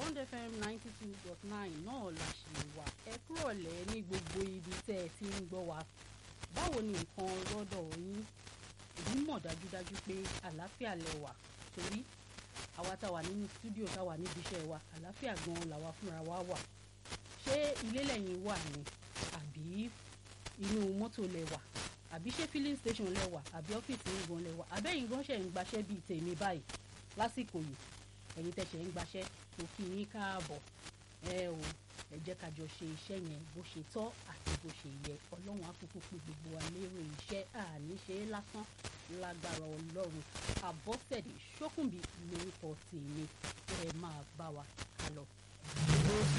Bond FM 92.9 náà la ṣì wà. Ẹ kúrọ̀lẹ́ ní gbogbo ibi tẹ́ ẹ ti ń gbọ́ wa. Báwo ni nǹkan lọ́dọ̀ yín? Èmi mọ̀ dájúdájú pé àlàáfíà lẹ wà torí àwa tá wà nínú stúdíò tá wà níbi iṣẹ́ wa àlàáfíà gan-an làwa fúnra wa wà. Ṣé ilé lẹ́yìn wà ni? Àbí inú mọ́tò lẹ wà? Àbí ṣé filling station lẹ wà? Àbí ọ́fíìsì ń gan lẹ wà? Àbẹ́yìn gan ṣe ń gbaṣẹ́ bíi tèmi báyìí lásìkò yìí? Ẹ̀yin tẹ́ ṣe ń gbaṣẹ́ tó kí yín káàbọ̀. Ẹ jẹ́ ká jọ ṣe iṣẹ́ yẹn bó ṣe tọ́ àti bó ṣe yẹ. Ọlọ́run á kúkú pé gbogbo wa lérò iṣẹ́ àní ṣe é lásán lágbára Ọlọ́run. Àbọ́sẹ̀dé Ṣókùnbí lórúkọ tèmi. Ẹ máa bá wa kálọ.